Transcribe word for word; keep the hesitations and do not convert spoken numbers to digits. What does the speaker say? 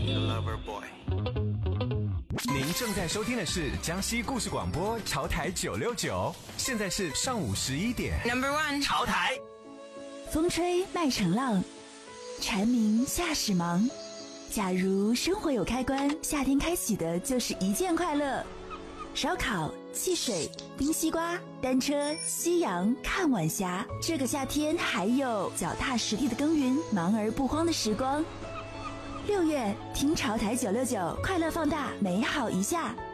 您正在收听的是江西故事广播潮台九六九，现在是上午十一点。 Number one， 潮台。 风吹麦成浪，蝉鸣夏始忙。假如生活有开关，夏天开启的就是一件快乐。烧烤、汽水、冰西瓜、单车、夕阳、看晚霞。这个夏天还有脚踏实地的耕耘，忙而不慌的时光。六月，听潮台九六九，快乐放大，美好一下。